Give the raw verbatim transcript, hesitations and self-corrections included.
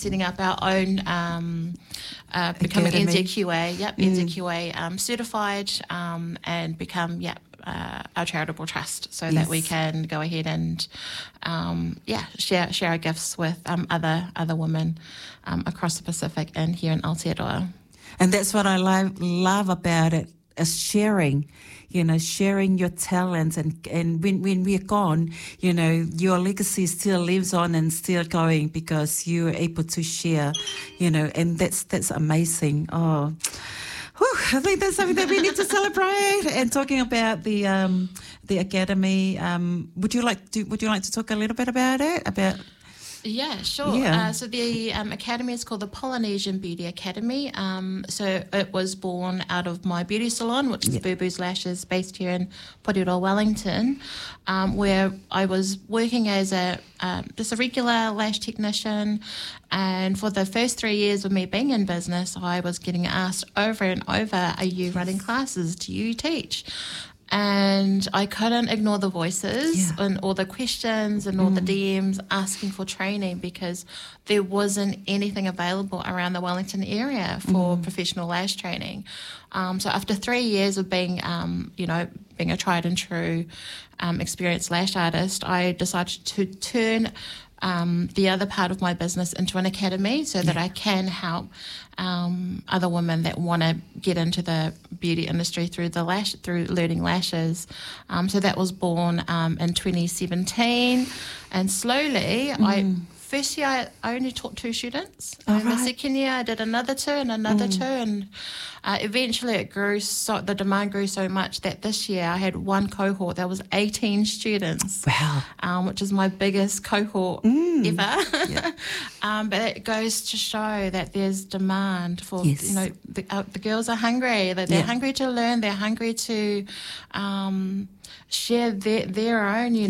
setting up our own, um, uh, become an N Z Q A, yep, mm. N Z Q A um, certified, um, and become, yep, uh, our charitable trust, so yes. that we can go ahead and, um, yeah, share share our gifts with um, other other women um, across the Pacific and here in Aotearoa. And that's what I love love about it, is sharing. You know, sharing your talents, and, and when, when we're gone, you know, your legacy still lives on and still going because you're able to share, you know, and that's that's amazing. Oh, whew, I think that's something that we need to celebrate. And talking about the um, the academy, um, would you like to would you like to talk a little bit about it? About Yeah, sure. Yeah. Uh, so the um, academy is called the Polynesian Beauty Academy. Um, so it was born out of my beauty salon, which is yeah. Boo Boo's Lashes, based here in Porirua, Wellington, um, where I was working as a um, just a regular lash technician. And for the first three years of me being in business, I was getting asked over and over, "Are you running classes? Do you teach?" And I couldn't ignore the voices yeah. and all the questions and all mm. the D Ms asking for training, because there wasn't anything available around the Wellington area for mm. professional lash training. Um, so after three years of being, um, you know, being a tried and true um, experienced lash artist, I decided to turn Um, the other part of my business into an academy, so that yeah. I can help um, other women that want to get into the beauty industry through the lash, through learning lashes. Um, so that was born um, in twenty seventeen, and slowly, mm. I first year I, I only taught two students. Oh, and right. The second year I did another two and another mm. two, and uh, eventually it grew. So the demand grew so much that this year I had one cohort that was eighteen students. Wow, um, which is my biggest cohort mm. ever. Yeah. um, but it goes to show that there's demand for, yes. you know, the, uh, the girls are hungry. That they're yeah. hungry to learn. They're hungry to um, share their their own, you